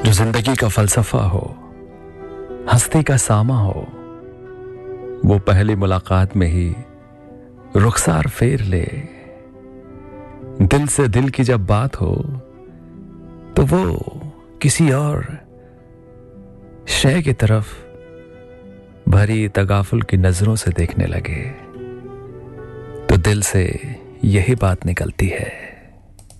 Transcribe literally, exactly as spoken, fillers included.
जो जिंदगी का फलसफा हो, हस्ती का सामा हो, वो पहली मुलाकात में ही रुखसार फेर ले। दिल से दिल की जब बात हो तो वो किसी और शय की तरफ भरी तगाफुल की नजरों से देखने लगे, तो दिल से यही बात निकलती है।